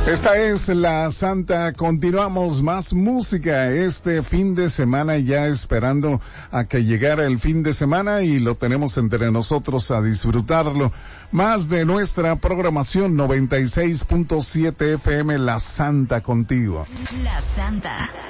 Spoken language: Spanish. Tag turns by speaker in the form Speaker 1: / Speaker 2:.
Speaker 1: Esta es la Santa. Continuamos más música este fin de semana, ya esperando a que llegara el fin de semana y lo tenemos entre nosotros a disfrutarlo. Más de nuestra programación 96.7 FM, La Santa contigo.
Speaker 2: La Santa.